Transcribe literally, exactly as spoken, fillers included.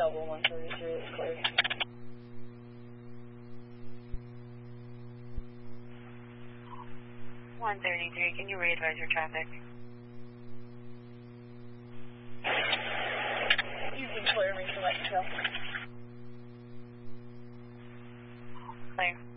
Delta one thirty-three is clear. one thirty-three, can you re-advise your traffic? You can clear me for Mexico. Clear.